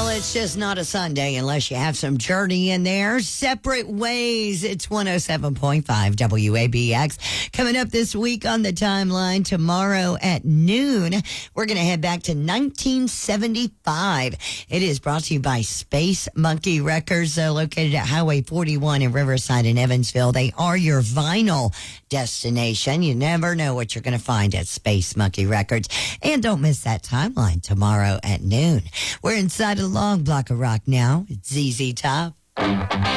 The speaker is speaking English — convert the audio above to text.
Well, it's just not a Sunday unless you have some Journey in there. Separate Ways. It's 107.5 WABX. Coming up this week on the timeline, tomorrow at noon, we're going to head back to 1975. It is brought to you by Space Monkey Records, located at Highway 41 in Riverside and Evansville. They are your vinyl destination. You never know what you're going to find at Space Monkey Records. And don't miss that timeline tomorrow at noon. We're inside a long block of rock now. It's ZZ Top.